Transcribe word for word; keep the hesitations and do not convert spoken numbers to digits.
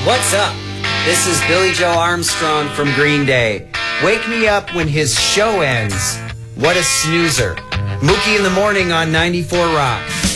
What's up? This is Billy Joe Armstrong from Green Day. Wake me up when his show ends. What a snoozer. Mookie in the Morning on ninety-four Rock.